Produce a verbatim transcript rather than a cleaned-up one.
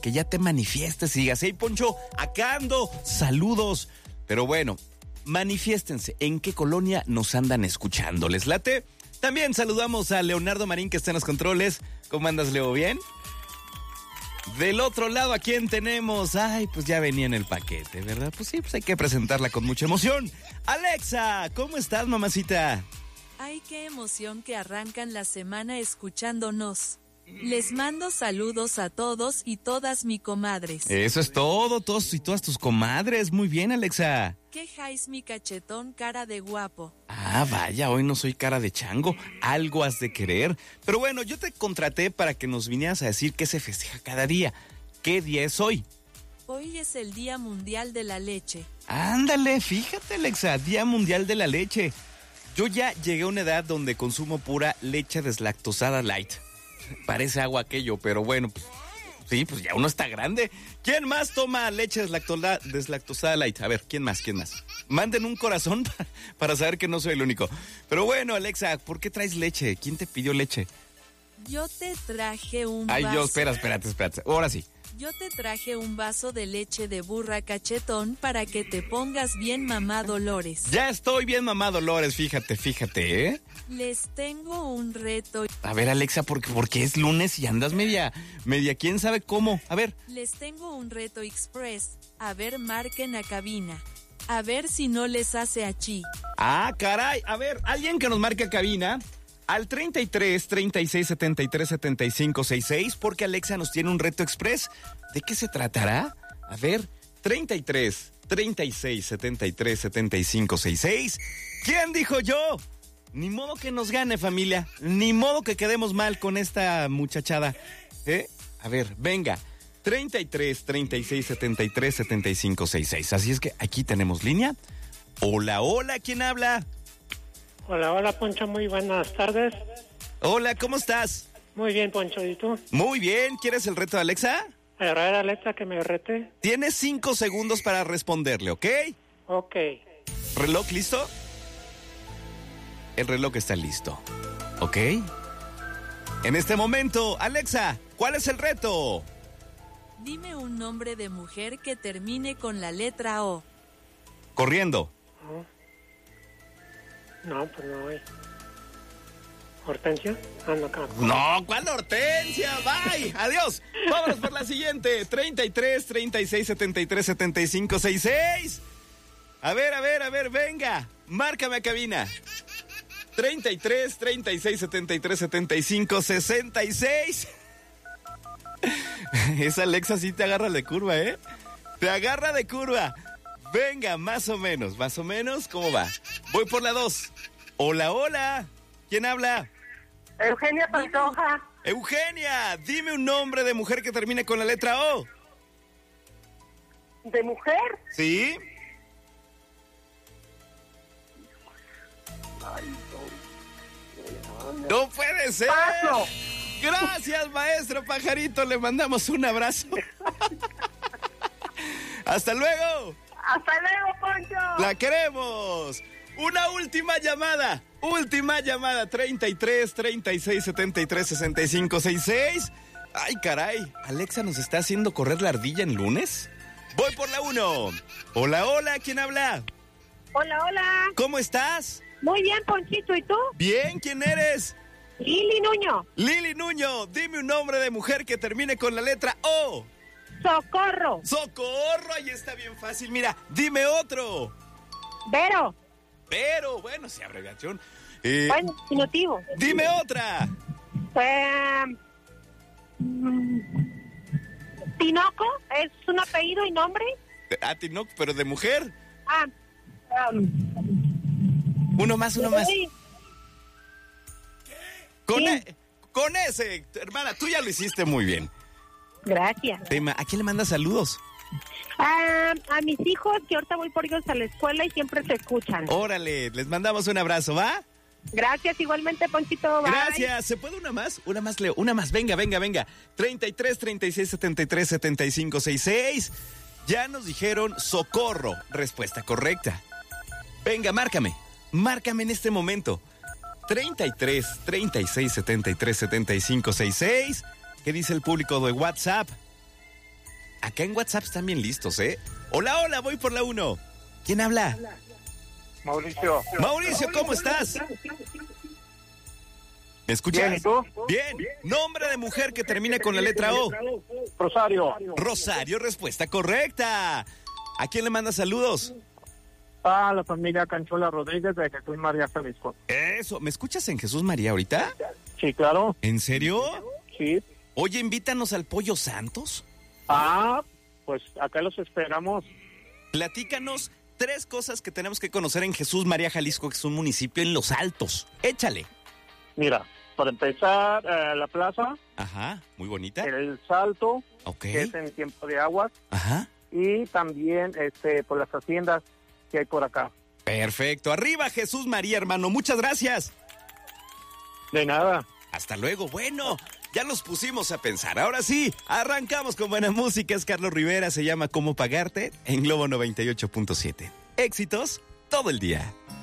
que ya te manifiestes y digas, hey, Poncho, acá ando, saludos. Pero bueno, manifiéstense en qué colonia nos andan escuchando. ¿Les late? También saludamos a Leonardo Marín, que está en los controles. ¿Cómo andas, Leo? ¿Bien? Del otro lado, ¿a quién tenemos? Ay, pues ya venía en el paquete, ¿verdad? Pues sí, pues hay que presentarla con mucha emoción. Alexa, ¿cómo estás, mamacita? Ay, qué emoción que arrancan la semana escuchándonos. Les mando saludos a todos y todas mi comadres. Eso es todo, todos y todas tus comadres. Muy bien, Alexa. ¿Qué jais mi cachetón cara de guapo? Ah, vaya, hoy no soy cara de chango. Algo has de querer. Pero bueno, yo te contraté para que nos vinieras a decir qué se festeja cada día. ¿Qué día es hoy? Hoy es el Día Mundial de la Leche. Ándale, fíjate, Alexa, Día Mundial de la Leche. Yo ya llegué a una edad donde consumo pura leche deslactosada light. Parece agua aquello, pero bueno, pues, sí, pues ya uno está grande. ¿Quién más toma leche deslactosa, deslactosada light? A ver, ¿quién más? ¿Quién más? Manden un corazón para, para saber que no soy el único. Pero bueno, Alexa, ¿por qué traes leche? ¿Quién te pidió leche? Yo te traje un Ay, vaso. yo, espera, espérate, espérate. Ahora sí. Yo te traje un vaso de leche de burra cachetón para que te pongas bien mamá Dolores. Ya estoy bien mamá Dolores, fíjate, fíjate, ¿eh? Les tengo un reto. A ver, Alexa, ¿por qué, porque es lunes y andas media, media, quién sabe cómo? A ver. Les tengo un reto express. A ver, marquen a cabina. A ver si no les hace achí. Ah, caray. A ver, alguien que nos marque a cabina al treinta y tres, treinta y seis, setenta y tres, setenta y cinco, sesenta y seis, porque Alexa nos tiene un reto express. ¿De qué se tratará? A ver, treinta y tres, treinta y seis, setenta y tres, setenta y cinco, sesenta y seis. ¿Quién dijo yo? Ni modo que nos gane, familia. Ni modo que quedemos mal con esta muchachada. ¿Eh? A ver, venga. treinta y tres, treinta y seis, setenta y tres, setenta y cinco, sesenta y seis. Así es que aquí tenemos línea. Hola, hola, ¿quién habla? Hola, hola, Poncho, muy buenas tardes. Hola, ¿cómo estás? Muy bien, Poncho, ¿y tú? Muy bien, ¿quieres el reto de Alexa? A ver, Alexa, que me rete. Tienes cinco segundos para responderle, ¿ok? Ok. ¿Reloj listo? El reloj está listo, ¿ok? En este momento, Alexa, ¿cuál es el reto? Dime un nombre de mujer que termine con la letra O. Corriendo. No, no pues no hay. ¿Hortensia? Ah, no, acá. No, ¿cuál Hortensia? Bye, adiós. Vámonos por la siguiente. treinta y tres, treinta y seis, setenta y tres, setenta y cinco, sesenta y seis. A ver, a ver, a ver, venga. Márcame a cabina. treinta y tres, treinta y seis, setenta y tres, setenta y cinco, sesenta y seis. Esa Alexa sí te agarra de curva, ¿eh? Te agarra de curva. Venga, más o menos, más o menos, ¿cómo va? Voy por la dos. Hola, hola. ¿Quién habla? Eugenia Pantoja. Eugenia, dime un nombre de mujer que termine con la letra O. ¿De mujer? ¿Sí? Ay, no. ¡No puede ser! ¡Paso! Gracias, maestro Pajarito, le mandamos un abrazo. ¡Hasta luego! ¡Hasta luego, Poncho! ¡La queremos! Una última llamada, última llamada, treinta y tres, treinta y seis, setenta y tres, sesenta y cinco, sesenta y seis. Ay, caray, Alexa nos está haciendo correr la ardilla en lunes. Voy por la uno. Hola, hola, ¿quién habla? Hola, hola. ¿Cómo estás? Muy bien, Ponchito, ¿y tú? Bien, ¿quién eres? Lili Nuño. Lili Nuño, dime un nombre de mujer que termine con la letra O. Socorro. ¡Socorro! Ahí está bien fácil. Mira, dime otro. Vero. Pero, bueno, sí, abreviación. Eh, Bueno, diminutivo. Dime otra. Eh, mm, Tinoco, ¿es un apellido y nombre? A ti no, pero de mujer. Ah, um, Uno más, uno más. sí. Con, Sí. e- con ese, hermana, tú ya lo hiciste muy bien. Gracias. Tema, ¿a quién le mandas saludos? Ah, a mis hijos, que ahorita voy por ellos a la escuela y siempre se escuchan. Órale, les mandamos un abrazo, ¿va? Gracias, igualmente, Ponchito. Bye. Gracias. ¿Se puede una más? Una más, Leo. Una más. Venga, venga, venga. treinta y tres, treinta y seis, setenta y tres, setenta y cinco, sesenta y seis. Ya nos dijeron socorro. Respuesta correcta. Venga, márcame. Márcame en este momento. treinta y tres, treinta y seis, setenta y tres, setenta y cinco, sesenta y seis. ¿Qué dice el público de WhatsApp? acá en WhatsApp están bien listos, ¿eh? Hola, hola, voy por la uno. ¿Quién habla? Mauricio. Mauricio, ¿cómo estás? ¿Me escuchas? Bien, ¿y tú? Bien. Nombre de mujer que termina con la letra O. Rosario. Rosario, respuesta correcta. ¿A quién le manda saludos? A la familia Canchola Rodríguez de Jesús María Jalisco. Eso, ¿me escuchas en Jesús María ahorita? Sí, claro. ¿En serio? Sí. Oye, invítanos al Pollo Santos. Ah, pues acá los esperamos. Platícanos tres cosas que tenemos que conocer en Jesús María Jalisco, que es un municipio en Los Altos. Échale. Mira, para empezar, eh, la plaza, Ajá, muy bonita. el Salto, Ok. que es en tiempo de aguas, Ajá. y también este por las haciendas que hay por acá. Perfecto. Arriba Jesús María, hermano. Muchas gracias. De nada. Hasta luego. Bueno, ya nos pusimos a pensar. Ahora sí, arrancamos con buena música. Es Carlos Rivera, se llama ¿Cómo pagarte? En Globo noventa y ocho punto siete. Éxitos todo el día.